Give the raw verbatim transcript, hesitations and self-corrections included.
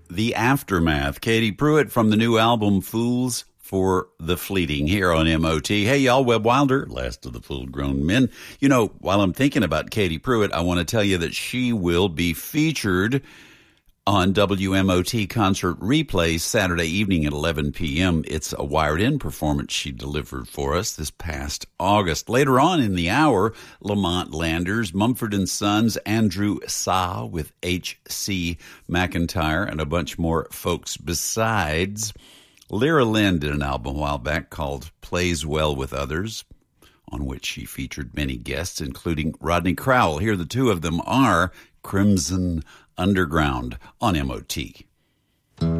The Aftermath. Katie Pruitt from the new album Fools for the Fleeting here on M O T. Hey, y'all, Webb Wilder, last of the full-grown men. You know, while I'm thinking about Katie Pruitt, I want to tell you that she will be featured on W M O T Concert Replay Saturday evening at eleven p.m. It's a wired-in performance she delivered for us this past August. Later on in the hour, Lamont Landers, Mumford and Sons, Andrew Sa with H C McIntyre, and a bunch more folks besides. Lyra Lynn did an album a while back called Plays Well with Others, on which she featured many guests, including Rodney Crowell. Here the two of them are Crimson Underground on M O T.